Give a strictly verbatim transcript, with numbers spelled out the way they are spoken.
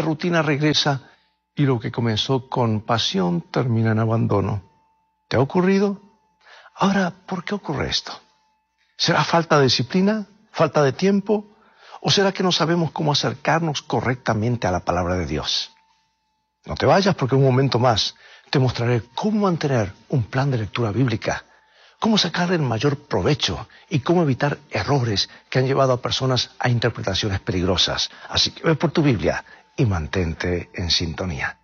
rutina regresa y lo que comenzó con pasión termina en abandono. ¿Te ha ocurrido? Ahora, ¿por qué ocurre esto? ¿Será falta de disciplina? ¿Falta de tiempo? ¿O será que no sabemos cómo acercarnos correctamente a la palabra de Dios? No te vayas, porque en un momento más te mostraré cómo mantener un plan de lectura bíblica, cómo sacar el mayor provecho y cómo evitar errores que han llevado a personas a interpretaciones peligrosas. Así que ve por tu Biblia y mantente en sintonía.